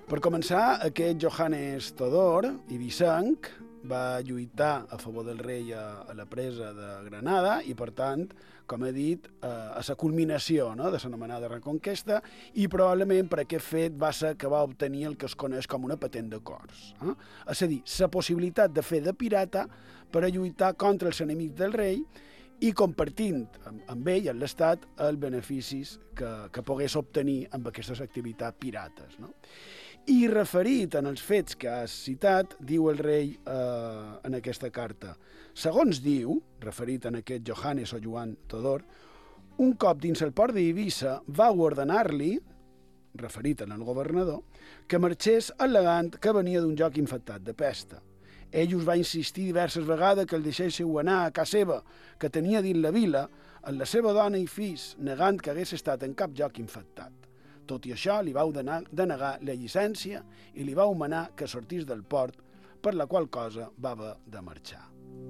Per començar, aquest Johannes Todor, ibicenc, va lluitar a favor del rei a la presa de Granada i, per tant, com he dit, a la culminació, no?, de l'anomenada Reconquesta, i probablement per aquest fet va ser que va obtenir el que es coneix com una patent de cors. És a dir, la possibilitat de fer de pirata per a lluitar contra els enemics del rei i compartint amb ell, amb l'Estat, els beneficis que pogués obtenir amb aquestes activitats pirates, no? I referit en els fets que has citat, diu el rei en aquesta carta. Segons diu, referit en aquest Johannes o Joan Todor, un cop dins el port d'Eivissa va ordenar-li, referit en el governador, que marxés al·legant que venia d'un lloc infectat de pesta. Ell us va insistir diverses vegades que el deixéssiu anar a casa seva, que tenia dins la vila, amb la seva dona i fills, negant que hagués estat en cap lloc infectat. Tot i això, li vau denegar la llicència i li vau manar que sortís del port, per la qual cosa va haver de marxar.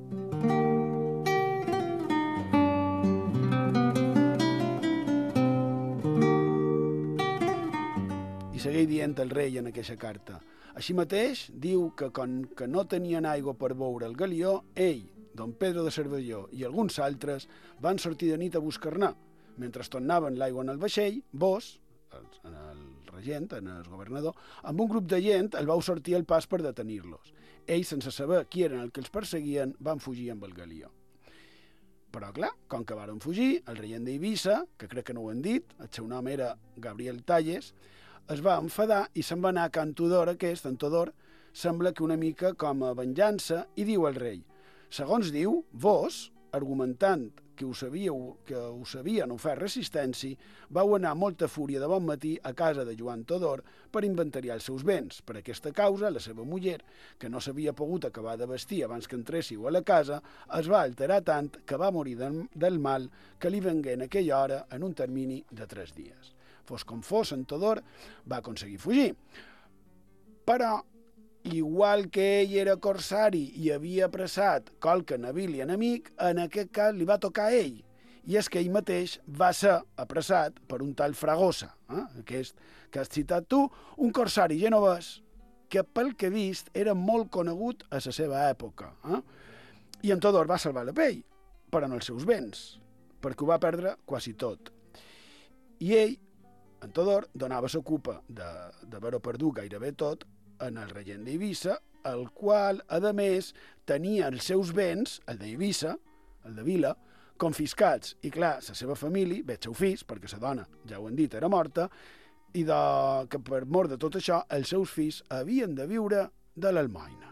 I segueix dient el rei en aquesta carta. Així mateix, diu que com que no tenien aigua per beure el galió, ell, don Pedro de Cervelló i alguns altres van sortir de nit a buscar-ne. Mentre tornaven l'aigua en el vaixell, vos, en el regent, en el governador, amb un grup de gent el vau sortir al pas per detenir-los. Ells, sense saber qui eren els que els perseguien, van fugir amb el galió. Però, clar, com que varen fugir, el regent d'Eivissa, que crec que no ho han dit, el seu nom era Gabriel Talles, es va enfadar i se'n va anar a Can Tudor aquest, en Todor, sembla que una mica com a venjança, i diu al rei, segons diu, vos, argumentant que us havien ofert resistència, vau anar molta fúria de bon matí a casa de Joan Todor per inventariar els seus béns. Per aquesta causa, la seva muller, que no s'havia pogut acabar de vestir abans que entréssiu a la casa, es va alterar tant que va morir del mal que li vengué en aquella hora en un termini de 3 dies. Fos com fos, en Todor va aconseguir fugir. Però, igual que ell era corsari i havia apressat qualque navili enemic, en aquest cas li va tocar a ell. I és que ell mateix va ser apressat per un tal Fragosa, aquest que has citat tu, un corsari genovès que, pel que he vist, era molt conegut a la seva època. I en Todor va salvar la pell, però no els seus béns, perquè ho va perdre quasi tot. I ell, en Todor, donava la culpa d'haver-ho perdut gairebé tot en el regent d'Eivissa, el qual, a més, tenia els seus béns, el d'Eivissa, el de Vila, confiscats. I clar, la seva família, veig seu fills, perquè la dona, ja ho han dit, era morta, i que per mort de tot això, els seus fills havien de viure de l'almoina.